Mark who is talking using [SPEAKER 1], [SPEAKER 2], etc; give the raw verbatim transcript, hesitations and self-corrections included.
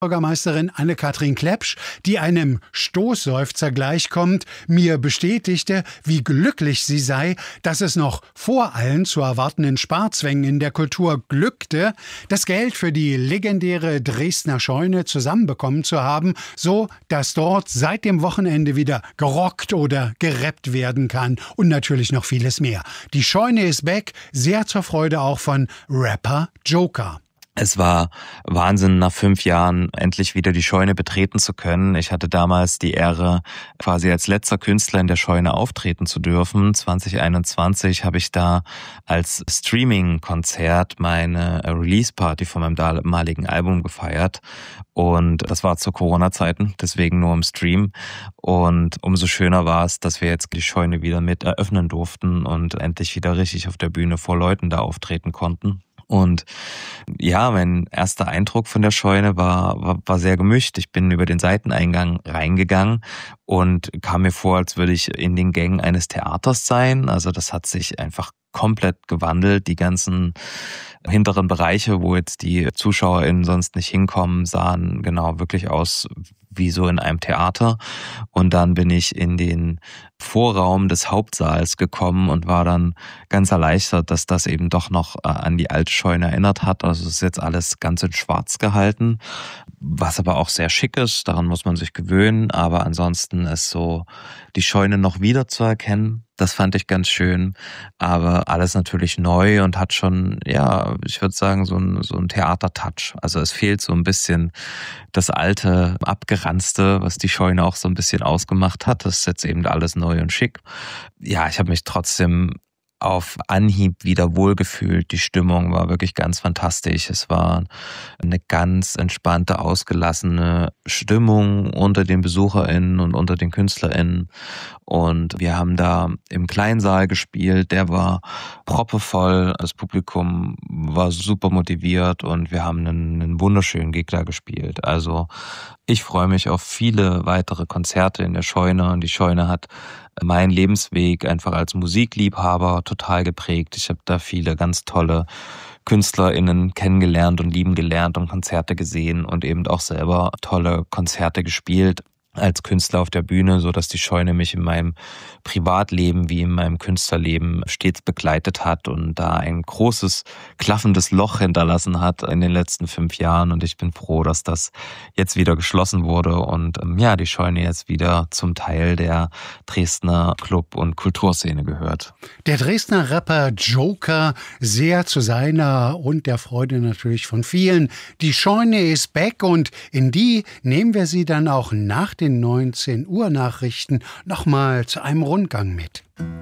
[SPEAKER 1] Bürgermeisterin Anne-Kathrin Klepsch, die einem Stoßseufzer gleichkommt, mir bestätigte, wie glücklich sie sei, dass es noch vor allen zu erwartenden Sparzwängen in der Kultur glückte, das Geld für die legendäre Dresdner Scheune zusammenbekommen zu haben, so dass dort seit dem Wochenende wieder gerockt oder gerappt werden kann und natürlich noch vieles mehr. Die Scheune ist back, sehr zur Freude auch von Rapper Joker.
[SPEAKER 2] Es war Wahnsinn, nach fünf Jahren endlich wieder die Scheune betreten zu können. Ich hatte damals die Ehre, quasi als letzter Künstler in der Scheune auftreten zu dürfen. zwanzig einundzwanzig habe ich da als Streaming-Konzert meine Release-Party von meinem damaligen Album gefeiert. Und das war zu Corona-Zeiten, deswegen nur im Stream. Und umso schöner war es, dass wir jetzt die Scheune wieder mit eröffnen durften und endlich wieder richtig auf der Bühne vor Leuten da auftreten konnten. Und ja, mein erster Eindruck von der Scheune war, war, war sehr gemischt. Ich bin über den Seiteneingang reingegangen und kam mir vor, als würde ich in den Gängen eines Theaters sein. Also das hat sich einfach komplett gewandelt. Die ganzen hinteren Bereiche, wo jetzt die ZuschauerInnen sonst nicht hinkommen, sahen genau wirklich aus wie so in einem Theater. Und dann bin ich in den Vorraum des Hauptsaals gekommen und war dann ganz erleichtert, dass das eben doch noch an die alte Scheune erinnert hat. Also es ist jetzt alles ganz in schwarz gehalten, was aber auch sehr schick ist. Daran muss man sich gewöhnen. Aber ansonsten ist so die Scheune noch wieder zu erkennen. Das fand ich ganz schön, aber alles natürlich neu und hat schon, ja, ich würde sagen, so ein, so ein Theater-Touch. Also es fehlt so ein bisschen das alte, abgeranzte, was die Scheune auch so ein bisschen ausgemacht hat. Das ist jetzt eben alles neu und schick. Ja, ich habe mich trotzdem auf Anhieb wieder wohlgefühlt. Die Stimmung war wirklich ganz fantastisch. Es war eine ganz entspannte, ausgelassene Stimmung unter den BesucherInnen und unter den KünstlerInnen. Und wir haben da im Kleinsaal gespielt. Der war proppevoll. Das Publikum war super motiviert und wir haben einen, einen wunderschönen Gig da gespielt. Also ich freue mich auf viele weitere Konzerte in der Scheune. Und die Scheune hat meinen Lebensweg einfach als Musikliebhaber total geprägt. Ich habe da viele ganz tolle KünstlerInnen kennengelernt und lieben gelernt und Konzerte gesehen und eben auch selber tolle Konzerte gespielt als Künstler auf der Bühne, so dass die Scheune mich in meinem Privatleben wie in meinem Künstlerleben stets begleitet hat und da ein großes, klaffendes Loch hinterlassen hat in den letzten fünf Jahren. Und ich bin froh, dass das jetzt wieder geschlossen wurde und ja, die Scheune jetzt wieder zum Teil der Dresdner Club- und Kulturszene gehört.
[SPEAKER 1] Der Dresdner Rapper Joker, sehr zu seiner und der Freude natürlich von vielen. Die Scheune ist back und in die nehmen wir sie dann auch nach den neunzehn Uhr Nachrichten nochmal zu einem Rundgang mit.